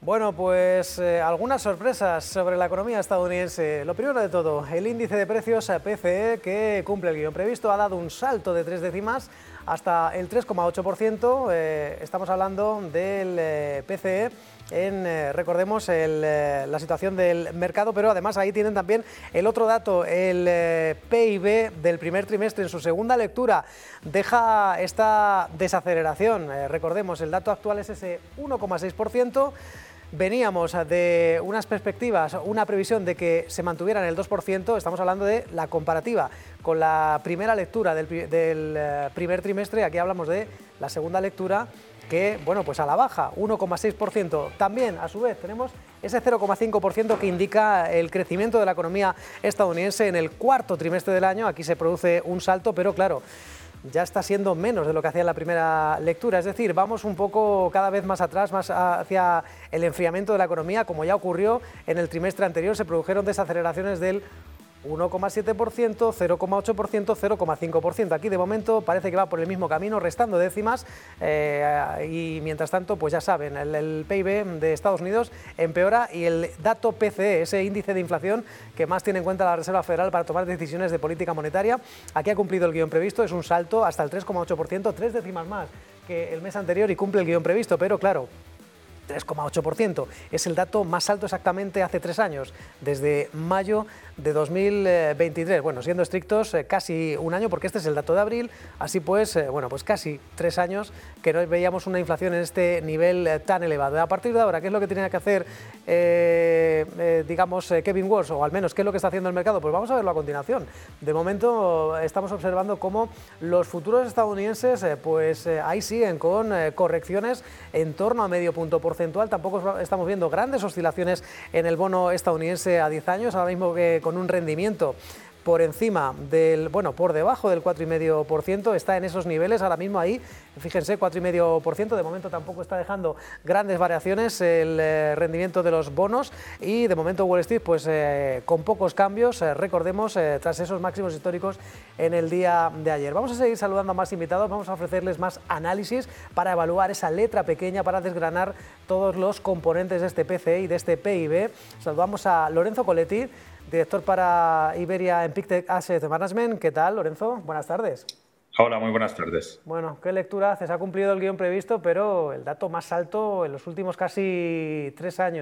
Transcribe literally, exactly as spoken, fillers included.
Bueno, pues eh, algunas sorpresas sobre la economía estadounidense. Lo primero de todo, el índice de precios P C E, que cumple el guión previsto, ha dado un salto de tres décimas hasta el tres coma ocho por ciento. Eh, estamos hablando del eh, P C E en, eh, recordemos, el, eh, la situación del mercado, pero además ahí tienen también el otro dato, el eh, P I B del primer trimestre en su segunda lectura. Deja esta desaceleración. Eh, recordemos, el dato actual es ese uno coma seis por ciento. Veníamos de unas perspectivas, una previsión de que se mantuviera en el dos por ciento, estamos hablando de la comparativa con la primera lectura del, del primer trimestre, aquí hablamos de la segunda lectura, que, bueno, pues a la baja, uno coma seis por ciento. También, a su vez, tenemos ese cero coma cinco por ciento que indica el crecimiento de la economía estadounidense en el cuarto trimestre del año. Aquí se produce un salto, pero claro, ya está siendo menos de lo que hacía en la primera lectura. Es decir, vamos un poco cada vez más atrás, más hacia el enfriamiento de la economía, como ya ocurrió en el trimestre anterior. Se produjeron desaceleraciones del uno coma siete por ciento, cero coma ocho por ciento, cero coma cinco por ciento. Aquí de momento parece que va por el mismo camino, restando décimas, eh, y mientras tanto, pues ya saben, el, el P I B de Estados Unidos empeora y el dato P C E, ese índice de inflación que más tiene en cuenta la Reserva Federal para tomar decisiones de política monetaria, aquí ha cumplido el guión previsto, es un salto hasta el tres coma ocho por ciento, tres décimas más que el mes anterior y cumple el guión previsto, pero claro, tres coma ocho por ciento. Es el dato más alto exactamente hace tres años, desde mayo de dos mil veintitrés. Bueno, siendo estrictos, eh, casi un año, porque este es el dato de abril. Así pues, eh, bueno, pues casi tres años que no veíamos una inflación en este nivel eh, tan elevado. A partir de ahora, ¿qué es lo que tiene que hacer, eh, eh, digamos, eh, Kevin Warsh, o al menos qué es lo que está haciendo el mercado? Pues vamos a verlo a continuación. De momento, estamos observando cómo los futuros estadounidenses, eh, pues eh, ahí siguen con eh, correcciones en torno a medio punto porcentual. Tampoco estamos viendo grandes oscilaciones en el bono estadounidense a diez años, ahora mismo que con un rendimiento por encima del, bueno, por debajo del cuatro coma cinco por ciento, está en esos niveles ahora mismo ahí, fíjense, cuatro coma cinco por ciento, de momento tampoco está dejando grandes variaciones el eh, rendimiento de los bonos, y de momento Wall Street pues eh, con pocos cambios, eh, recordemos, eh, tras esos máximos históricos en el día de ayer. Vamos a seguir saludando a más invitados, vamos a ofrecerles más análisis para evaluar esa letra pequeña, para desgranar todos los componentes de este P C E y de este P I B. Saludamos a Lorenzo Coletti, director para Iberia en Pictet Asset Management. ¿Qué tal, Lorenzo? Buenas tardes. Hola, muy buenas tardes. Bueno, ¿qué lectura haces? Ha cumplido el guión previsto, pero el dato más alto en los últimos casi tres años.